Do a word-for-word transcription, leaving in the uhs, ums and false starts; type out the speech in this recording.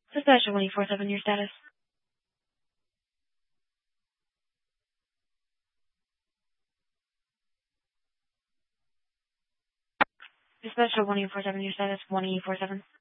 Dispatcher one E four seven, your status. Dispatcher one E four seven, your status. one E four seven.